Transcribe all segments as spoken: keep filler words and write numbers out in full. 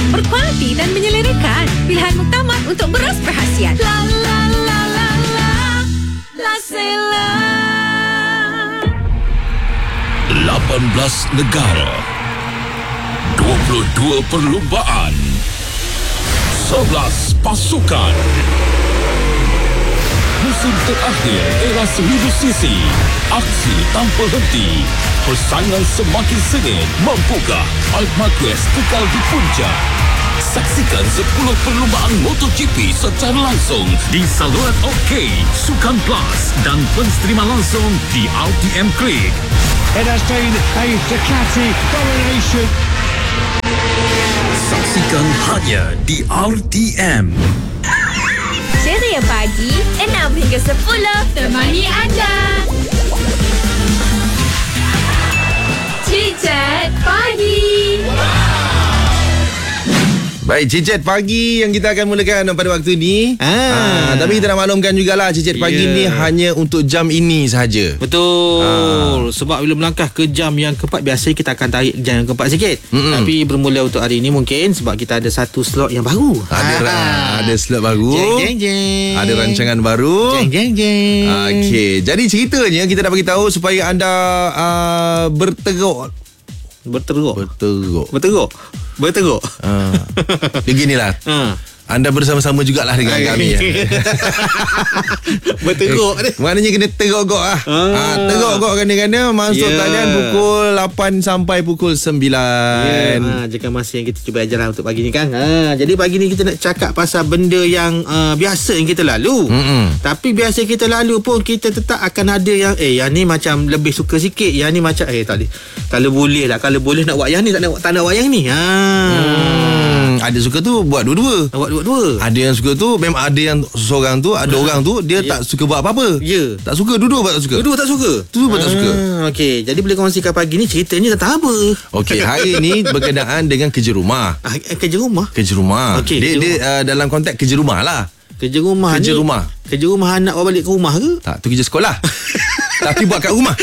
berkualiti dan menyelerakan. Pilihan muktamad untuk beras berhasiat. La la la la la La Sela. lapan belas negara, dua puluh dua perlumbaan, sebelas pasukan. Musim terakhir era seribu cc. Aksi tanpa henti. Persaingan semakin sengit. Mampukah Marc Marquez kekal di puncak? Saksikan sepuluh perlumbaan MotoGP secara langsung di saluran OK, Sukan Plus dan pensterima langsung di R T M Click. It has been a Ducati domination. Saksikan hanya di R T M. Ceria pagi enam hingga sepuluh temani anda. Cicat Pagi. Baik, Cicit Pagi yang kita akan mulakan pada waktu ni. Ah. Ah, tapi kita nak maklumkan jugalah Cicit Pagi yeah. ni hanya untuk jam ini sahaja. Betul. Ah. Sebab bila melangkah ke jam yang keempat, biasa kita akan tarik jam yang keempat sikit. Mm-mm. Tapi bermula untuk hari ini mungkin sebab kita ada satu slot yang baru. Ada ah. ada slot baru. Jeng jeng jeng. Ada rancangan baru. Jeng jeng jeng. Okey, jadi ceritanya kita nak bagi tahu supaya anda uh, berteruk. Berteruk. Berteruk. Berteruk. Berteruk. Ah. Beginilah. Ha. Anda bersama-sama jugalah dengan kami. Berteruk. Eh, maknanya kena teruk-gok lah. Ah. Ha, teruk-gok kena-kena masuk Yeah. talian pukul lapan sampai pukul sembilan. Ya, ha, jika masa yang kita cuba ajarlah untuk pagi ni kan. Ha, jadi pagi ni kita nak cakap pasal benda yang uh, biasa yang kita lalu. Mm-mm. Tapi biasa kita lalu pun kita tetap akan ada yang eh yang ni macam lebih suka sikit, yang ni macam eh tak boleh. Kalau boleh lah, kalau boleh nak buat yang ni, tak nak tak nak buat yang ni. Ha. Hmm, ada suka tu buat dua-dua. Nak buat dua-dua. Ada yang suka tu memang ada yang seorang tu, ada orang tu dia Ya. tak suka buat apa-apa. Ya. Tak suka, dua-dua buat tak suka. Dua-dua tak suka. Dua-dua buat tak suka. Okey, jadi boleh kongsikan pagi ni ceritanya tentang apa? Okey, hari ni berkenaan dengan kerja rumah. Ah, kerja rumah. Kerja rumah. Okey, dia kerja dia uh, dalam konteks kerja rumah lah. Kerja rumah Kerja ni. rumah. Kerja rumah anak bawa balik ke rumah ke? Tak, tu kerja sekolah. Tapi buat kat rumah.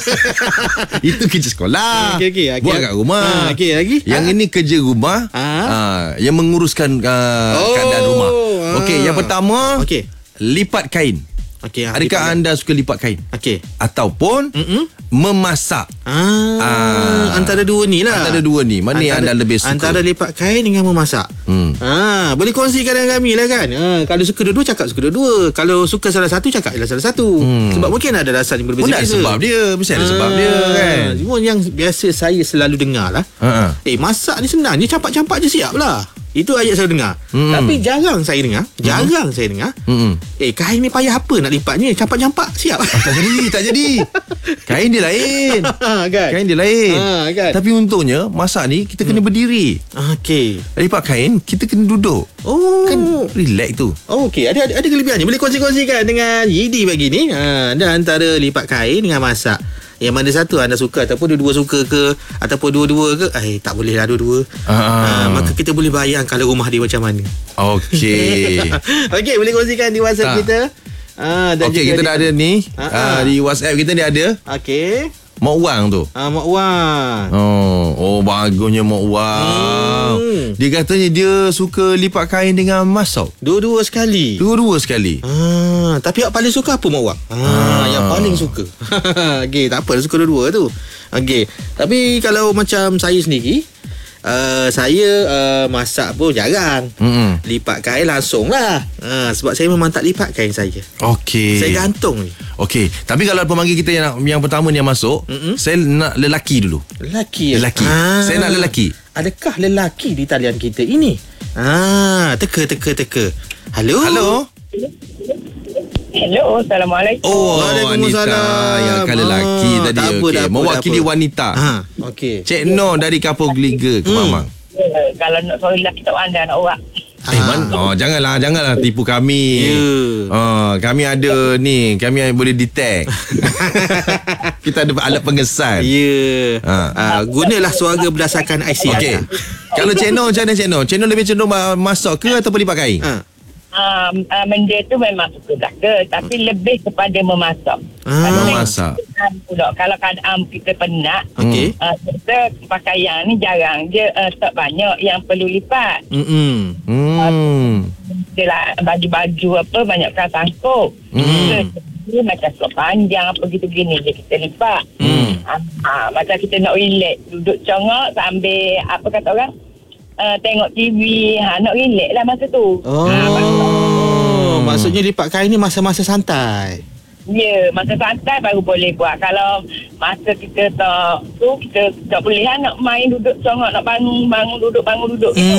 Itu kerja sekolah. Okey, okey, okey. Buat kat rumah. Ha, okey, lagi? Yang Ha? ini kerja rumah. Ha? Uh, yang menguruskan uh, Oh, keadaan rumah. ha. Okey, yang pertama, Okey. lipat kain. Okey. ah, Adakah lipat- anda suka lipat kain? Okey. Ataupun Mm-mm. memasak? Ah, Ah. antara dua ni lah. Antara dua ni, mana yang anda lebih suka? Antara lipat kain dengan memasak. Hmm. Ah, boleh kongsikan dengan kami lah kan. Ah, kalau suka dua-dua, cakap suka dua-dua. Kalau suka salah satu, cakap ialah salah satu. Hmm. Sebab mungkin ada rasa yang Pun ada berbeza-beza. sebab dia. Mesti ada sebab Ah, dia kan. Cuma yang biasa saya selalu dengar lah. Ha. Eh, masak ni senang. Ni campak-campak je siap lah. Itu ayat saya dengar. Hmm. Tapi jarang saya dengar. Jarang saya dengar. Hmm. Eh, kain ni payah apa nak lipatnya? Campak-campak siap. Tak jadi, tak jadi. Kain dia lain. kan? Kain dia lain. Ha, kan? Tapi untungnya masak ni kita kena berdiri. Okey. Lipat kain kita kena duduk. Oh. Kan relax tu. Oh, okey. Ada, ada ada kelebihannya. Boleh kongsi-kongsikan dengan Yidi pagi ni. Ha, dan antara lipat kain dengan masak. Yang mana satu anda suka ataupun dua-dua suka ke, ataupun dua-dua ke? Eh, tak boleh lah dua-dua. Ah. Ha, maka kita boleh bayang kalau rumah dia macam mana. Okey. Okey, boleh kongsikan di WhatsApp Tak. kita. Ah, dan Okey, juga kita di- dah ada ni. Ah, Ah, ah. di WhatsApp kita ni ada Okey. Mak Wang tu. Ah, Mak Wan. Oh, oh bagusnya Mak Wang. Hmm. Dia katanya dia suka lipat kain dengan masak. Dua-dua sekali. Dua-dua sekali. Ah, tapi yang paling suka apa Mak Wang? Ah, Ah. yang paling suka. Okey, tak apa, suka dua-dua tu. Okey. Tapi kalau macam saya sendiri, uh, saya uh, masak pun jarang. Mm-mm. Lipat kain langsung lah. Ah, sebab saya memang tak lipat kain saya. Okey. Saya gantung ni. Okey, tapi kalau pemanggil kita yang yang pertama ni yang masuk, Mm-mm. saya nak lelaki dulu. Lelaki. Lelaki. Ah. Saya nak lelaki. Adakah lelaki di talian kita ini? Ah, teka teka teka. Halo. Halo. Hello, Assalamualaikum. Oh, Waalaikumsalam. wanita yang kan lelaki Ah, tadi. tak apa, Okey, tak apa, mewakili tak apa. wanita. Ha, okey. Cik No dari Kampung Geliga ke Hmm. Mamang. Uh, kalau nak sorry lelaki tak pandai nak orang. Eh, man, oh, janganlah, janganlah tipu kami. Ya. Oh, kami ada ni, kami boleh detect. Kita ada alat pengesan. Ya. Ha. Ah, gunalah suara berdasarkan I C. Okey. Kalau Cik No macam mana Cik No? Cik No lebih cenderung ma- masak ke ataupun lipat kain? Ha. um, uh, benda tu memang suka belaka, tapi lebih kepada memasak. Ah, Kalau memasak. keadaan pula, kalau keadaan kita penat, Okey. uh, kita pakaian ni jarang je uh, stok banyak yang perlu lipat. Mm-mm. Hmm. Dia lah, baju-baju apa banyak kan sangkut. Hmm. Dia macam slot panjang apa gitu-gini je kita lipat. Hmm. Ha, ha, macam kita nak relax, duduk congok sambil apa kata orang, uh, tengok T V, ha, nak relax lah masa tu. Oh, Ha, oh maksudnya lipat kain ni masa-masa santai. ya, masa santai baru boleh buat. Kalau masa kita tak tu, kita tak boleh lah nak main duduk congok, nak bangun, bangun duduk, bangun duduk gitu.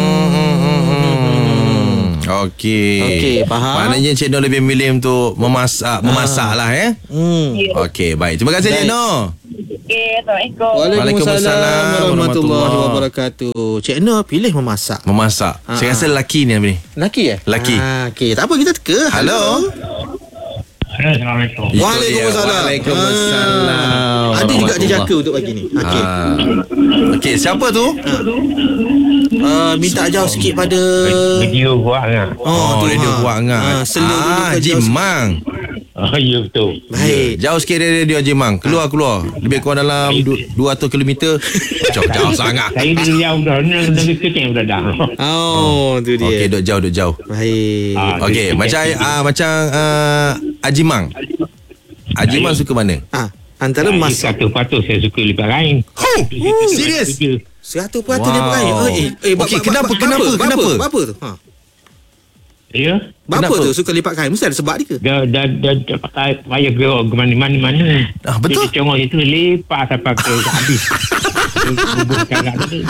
Okey. Okey, faham. Maknanya Cik Noh lebih milih untuk memasak, memasak lah eh. Hmm. Ya. Okey, baik. Terima kasih Cik Baik. Noh. Okey, Assalamualaikum. Waalaikumsalam warahmatullahi wabarakatuh. Cik Noh pilih memasak. Memasak. Ah, Saya ah. rasa lelaki ni apa ni? Laki eh? Laki. Ah, okey, tak apa kita teka. Halo. Assalamualaikum. Itu dia. Waalaikumsalam. Waalaikumsalam. Ah. Ada juga dia jaka untuk pagi ni. Okey. Ah. Okey, siapa tu? Uh, minta jauh sikit pada Video buat kan? Oh, tu, radio ha. buat ngah. Ah, slow dulu Ah, ke jauh Jimang. Oh, ya betul. baik. Jauh sikit dari radio Jimang. Keluar keluar. Lebih kurang dalam du- dua ratus kilometer. Jauh jauh sangat. Saya dari jauh dah. Negeri Kecil dah dah. Oh, tu dia. Okey, duk jauh duk jauh. Baik. Ah, Okey, dia- macam dia- ah macam uh, Ajimang. Ajimang suka mana? Ah, antara Ah, masak satu patut saya suka lipat kain. Oh, serius? seratus peratus Wow. dia pakai. Oh, eh, eh, ba- Okey, ba- kenapa, ba- kenapa, bapa, kenapa? Bapa, bapa tu. Ha. Ya. Bapa Kenapa? tu suka lipat kain. Mesti ada sebab dia ke? Dah dah dah dah pakai payah gerak ke mana-mana. Ah, betul. Dia congok itu lepas sampai ke habis. Bubur kakak tu.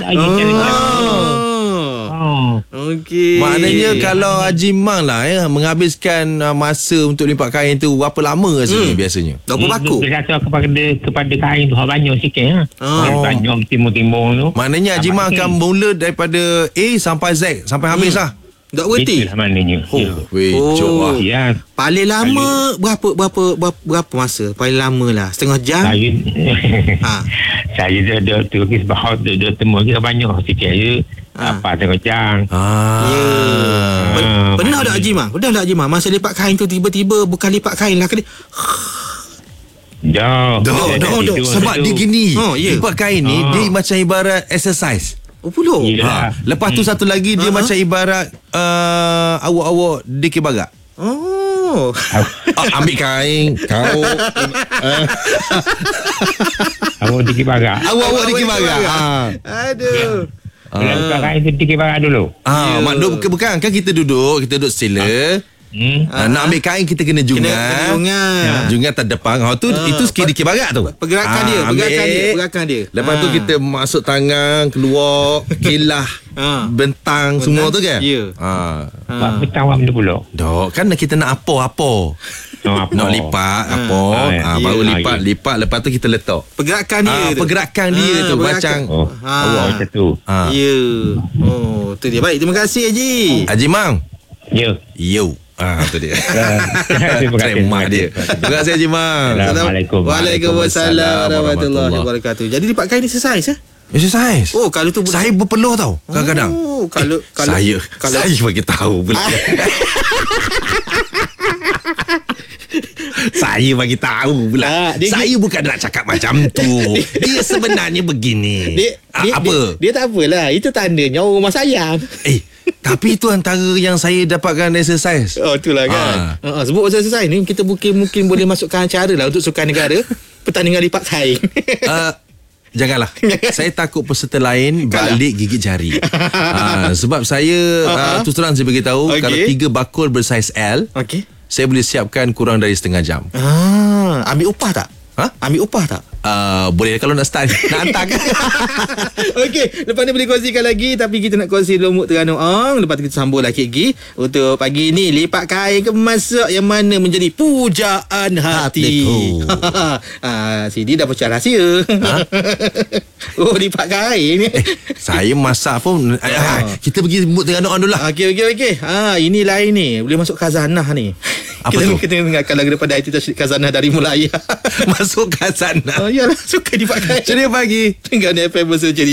Oh. Oh. Okey. Maknanya kalau Ajimang lah ya menghabiskan uh, masa untuk lipat kain tu berapa lama rasanya Hmm. biasanya? Berapa baku? Dia rasa kepada kepada kain tu banyak sikit ha. Oh. Banyak timur-timur tu. Maknanya Ajimang akan mula daripada A sampai Z sampai habis lah. Tak berhenti. Itulah maknanya. Ya. Weh, Oh. cok lah. Ya. Paling lama berapa berapa berapa, berapa masa? Paling lama lah setengah jam. Saya Ha. saya dah dah tulis bahawa dah dah temu kita banyak sikit je. Ah. Apa tengok jang. Ah. Ya. Pen- Ah, Pernah tak Haji Mak? Pernah tak Haji Mak? Masa lipat kain tu tiba-tiba bukan lipat kain lah. Kena Dah. Dah, dah, dah. Sebab dia gini. Oh, ya. Lipat kain ni Ah. dia macam ibarat exercise. Oh puluh. Ya. Ha. Lepas tu satu lagi dia Ah. macam ibarat uh, awak-awak dikir barak. Oh. Ah, ambil kain kau Awak dikit barak. awak-awak dikir barak. Ha. Aduh. Kalau bukan kain tu dikit barak dulu. Ah, Ya. mak duduk bukan kan kita duduk, kita duduk sila. Hmm. Ah, nak ambil kain kita kena jungat. Kena, kena jungat. Jungat terdepan. Ha tu Ah, itu sikit dikir barak tu. Pergerakan Ah, dia, pergerakan ambil. dia, pergerakan dia. Lepas tu Ah. kita masuk tangan, keluar, kilah, Ah. bentang semua tu kan? Ya. Ha. Buat petang buat benda pula. Dok, kan kita nak apa-apa. Oh, apa? Nak lipat apa, Ah, ah, ya. baru Ya. lipat, Ah, ya. lipat lepas tu kita letak. Pergerakan dia Ah, tu. pergerakan dia Ah, tu pergerakan. macam Oh. Ah. Awak macam tu. ah. Ya. Oh, tu dia. Baik, terima kasih Haji. Haji Mang. Ya. Yo. Ah, tu dia. Terima kasih. Tremah dia. Terima kasih Haji Mang. Assalamualaikum. Waalaikumsalam warahmatullahi wabarakatuh. Jadi lipat kain exercise eh? Exercise. Oh, kalau tu Saya berpeluh tau kadang-kadang. Oh, kalau kalau saya kalau saya bagi tahu pula. Saya bagi tahu pula. Ah, dia- saya bukan nak cakap macam tu. Dia sebenarnya begini. dia, Ah, dia, apa? Dia, dia tak apalah. Itu tandanya orang rumah sayang. Eh, tapi itu antara yang saya dapatkan exercise. Oh, itulah kan. Ah. sebut pasal exercise ni kita mungkin mungkin boleh masukkan acara lah untuk sukan negara pertandingan lipat kain. Uh, Janganlah. Saya takut peserta lain balik gigit jari. uh, sebab saya uh, terus terang saya beritahu Okey. kalau tiga bakul bersaiz L, Okey. saya boleh siapkan kurang dari setengah jam. Ah, ambil upah tak? Ha? Ambil upah tak? Uh, boleh kalau nak start. Nak hantar kan? Okey, lepas ni boleh kongsikan lagi tapi kita nak kongsi Lumut Terengganu Ong. Lepas tu kita sambung lagi lagi untuk pagi ni lipat kain ke masak yang mana menjadi pujaan hati. Hatiku. ah, sini dah pecah rahsia. Ha? oh, lipat kain. Eh, saya masak pun ah, kita pergi Lumut Terengganu Ong dulu lah. Okey, okey, okey. Ah, ini lain ni. Boleh masuk khazanah ni. Apa kita, tu? Kita dengarkan lagu daripada I T Tashdid Khazanah dari Mulaya. Masuk kat sana. Oh, iyalah. Suka lipat kain. Ceria pagi. Tinggal ni F M bersama